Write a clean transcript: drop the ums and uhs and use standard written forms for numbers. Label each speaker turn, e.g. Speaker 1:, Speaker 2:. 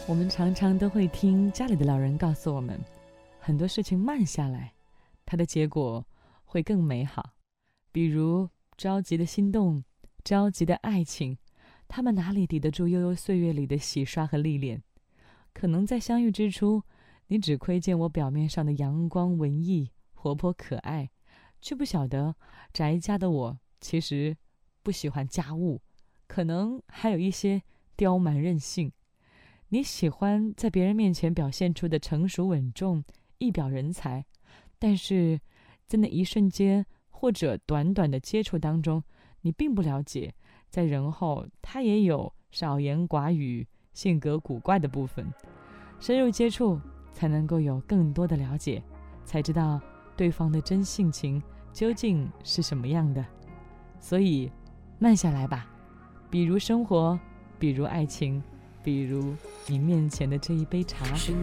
Speaker 1: 我们常常都会听家里的老人告诉我们，很多事情慢下来，它的结果会更美好。比如着急的心动，着急的爱情，他们哪里抵得住悠悠岁月里的洗刷和历练？可能在相遇之初，你只窥见我表面上的阳光文艺、活泼可爱，却不晓得宅家的我其实不喜欢家务，可能还有一些刁蛮任性。你喜欢在别人面前表现出的成熟稳重、一表人才，但是在那一瞬间或者短短的接触当中，你并不了解，在人后他也有少言寡语、性格古怪的部分。深入接触才能够有更多的了解，才知道对方的真性情究竟是什么样的。所以慢下来吧，比如生活，比如爱情，比如你面前的这一杯茶。